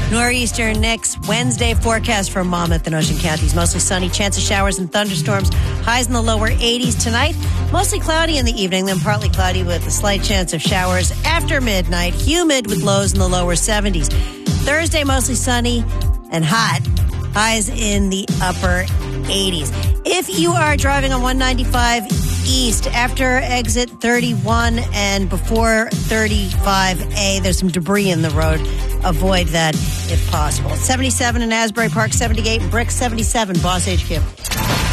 Nor'easter next Wednesday. Forecast for Monmouth and Ocean counties. Mostly sunny, chance of showers and thunderstorms. Highs in the lower 80s tonight. Mostly cloudy in the evening, then partly cloudy with a slight chance of showers after midnight. Humid with lows in the lower 70s. Thursday, mostly sunny and hot. Highs in the upper 80s. If you are driving on 195 East after exit 31 and before 35A, there's some debris in the road. Avoid that if possible. 77 in Asbury Park, 78 in Brick, 77 Boss HQ.